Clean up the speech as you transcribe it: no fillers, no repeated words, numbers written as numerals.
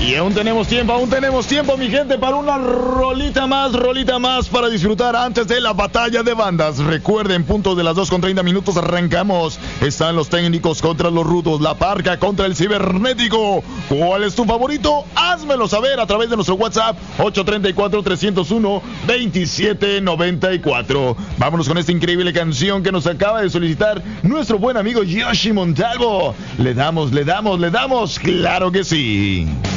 Y aún tenemos tiempo, mi gente, para una rolita más para disfrutar antes de la batalla de bandas. Recuerden, punto de las 2:30 arrancamos. Están los técnicos contra los rudos, la parca contra el cibernético. ¿Cuál es tu favorito? Házmelo saber a través de nuestro WhatsApp 834-301-2794. Vámonos con esta increíble canción que nos acaba de solicitar nuestro buen amigo Yoshi Montalvo. Le damos, claro que sí.